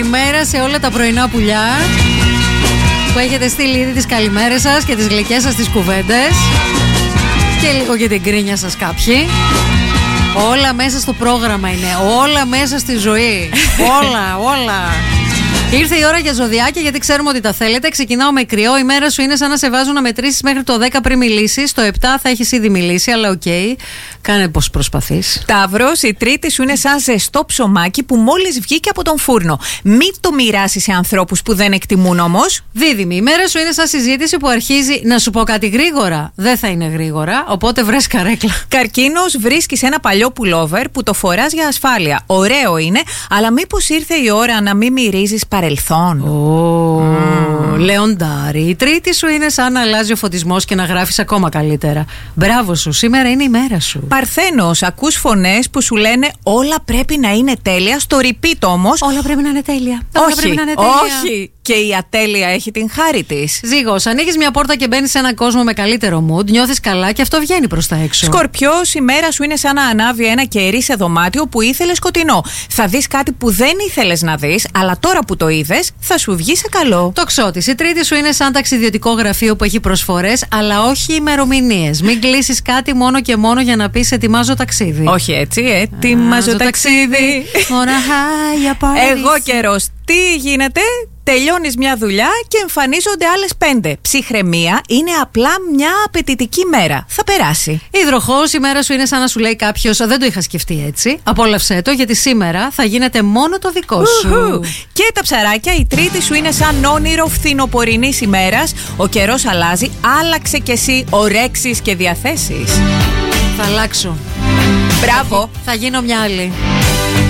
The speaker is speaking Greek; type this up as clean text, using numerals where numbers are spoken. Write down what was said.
Καλημέρα σε όλα τα πρωινά πουλιά που έχετε στείλει ήδη τις καλημέρες σας και τις γλυκές σας τις κουβέντες και λίγο και την κρίνια σας κάποιοι. Όλα μέσα στο πρόγραμμα είναι, όλα μέσα στη ζωή. όλα. Ήρθε η ώρα για ζωδιάκια, γιατί ξέρουμε ότι τα θέλετε. Ξεκινάω με κρυό. Η μέρα σου είναι σαν να σε βάζουν να μετρήσεις μέχρι το 10 πριν μιλήσεις. Το 7 θα έχεις ήδη μιλήσει, αλλά οκ. Κάνε πως προσπαθείς. Ταύρος, η τρίτη σου είναι σαν ζεστό ψωμάκι που μόλις βγήκε από τον φούρνο. Μην το μοιράσεις σε ανθρώπους που δεν εκτιμούν όμως. Δίδυμη, η μέρα σου είναι σαν συζήτηση που αρχίζει να σου πω κάτι γρήγορα. Δεν θα είναι γρήγορα, οπότε βρες καρέκλα. Καρκίνος, βρίσκεις ένα παλιό πουλόβερ που το φοράς για ασφάλεια. Ωραίο είναι, αλλά μήπως ήρθε η ώρα να μην μυρίζεις παρελθόν. Λεοντάρι, η τρίτη σου είναι σαν να αλλάζει ο φωτισμός και να γράφεις ακόμα καλύτερα. Μπράβο σου, σήμερα είναι η μέρα σου. Παρθένος, ακούς φωνές που σου λένε όλα πρέπει να είναι τέλεια. Στο repeat όμως. Όλα πρέπει να είναι τέλεια. Όχι. Και η ατέλεια έχει την χάρη της. Ζήγος, ανοίγεις μια πόρτα και μπαίνεις σε έναν κόσμο με καλύτερο mood, νιώθεις καλά και αυτό βγαίνει προς τα έξω. Σκορπιός, η μέρα σου είναι σαν να ανάβει ένα κερί σε δωμάτιο που ήθελες σκοτεινό. Θα δεις κάτι που δεν ήθελες να δεις, αλλά τώρα που το είδες θα σου βγει σε καλό. Τοξότης, η τρίτη σου είναι σαν ταξιδιωτικό γραφείο που έχει προσφορές, αλλά όχι ημερομηνίες. Μην κλείσεις κάτι μόνο και μόνο για να πεις ετοιμάζω ταξίδι. Όχι έτσι, ετοιμάζω ταξίδι. Εγώ καιρός. Τι γίνεται? Τελειώνεις μια δουλειά και εμφανίζονται άλλες 5. Ψυχραιμία, είναι απλά μια απαιτητική μέρα. Θα περάσει. Υδροχόος, η μέρα σου είναι σαν να σου λέει κάποιος δεν το είχα σκεφτεί έτσι. Απόλαυσέ το, γιατί σήμερα θα γίνεται μόνο το δικό σου. Και τα ψαράκια, η τρίτη σου είναι σαν όνειρο φθινοπορεινής ημέρας. Ο καιρός αλλάζει, άλλαξε κι εσύ ορέξεις και διαθέσεις. Θα αλλάξω. Μπράβο. Θα γίνω μια άλλη.